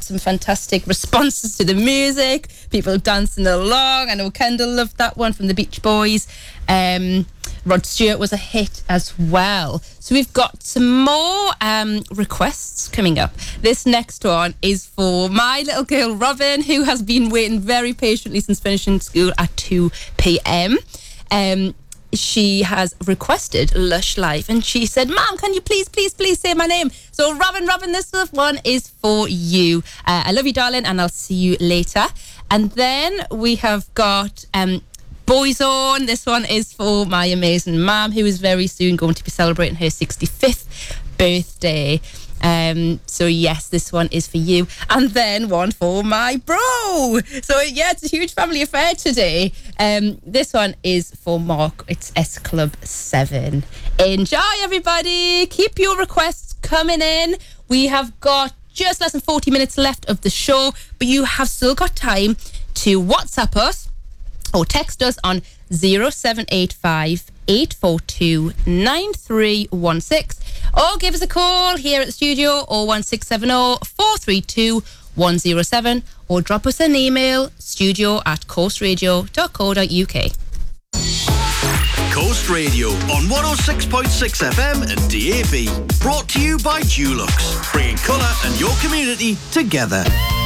some fantastic responses to the music, people dancing along. I know Kendall loved that one from the Beach Boys. Rod Stewart was a hit as well. So we've got some more requests coming up. This next one is for my little girl Robin, who has been waiting very patiently since finishing school at 2 p.m. She has requested Lush Life, and she said, Mom, can you please say my name? So Robin, this one is for you. I love you, darling, and I'll see you later. And then we have got Boyzone. This one is for my amazing mum, who is very soon going to be celebrating her 65th birthday. So yes, this one is for you. And then one for my bro. So yeah, it's a huge family affair today. This one is for Mark. It's S Club 7. Enjoy, everybody. Keep your requests coming in. We have got just less than 40 minutes left of the show, but you have still got time to WhatsApp us or text us on 0785 842 9316, or give us a call here at the studio, or 01670 432 107, or drop us an email, studio@coastradio.co.uk. Coast Radio on 106.6 FM and DAB. Brought to you by Dulux, bringing colour and your community together.